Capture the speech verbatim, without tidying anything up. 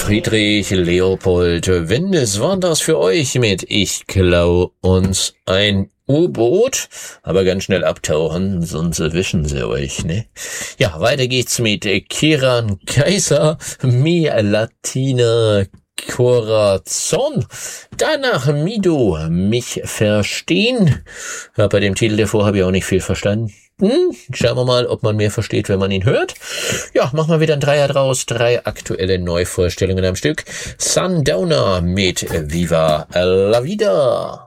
Friedrich Leopold Windes war das für euch mit Ich klau uns ein U-Boot, aber ganz schnell abtauchen, sonst erwischen sie euch, ne? Ja, weiter geht's mit Kiran Kaiser, Mi Latina Corazon, danach Mido, mich verstehen. Ja, bei dem Titel davor habe ich auch nicht viel verstanden. Hm, schauen wir mal, ob man mehr versteht, wenn man ihn hört. Ja, machen wir wieder ein Dreier draus. Drei aktuelle Neuvorstellungen am Stück. Sundowner mit Viva la Vida.